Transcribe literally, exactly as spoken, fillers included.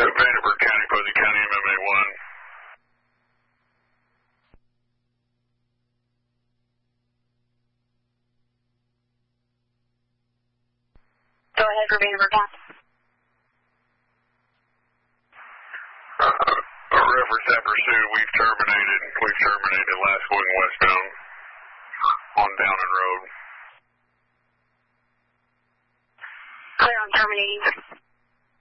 Uh, Vanderburgh County, Posey County, M M A one. Go ahead for Vanderburgh County. Uh, reference that pursuit, we've terminated. We've terminated last wing westbound on Downing Road. Clear on terminating.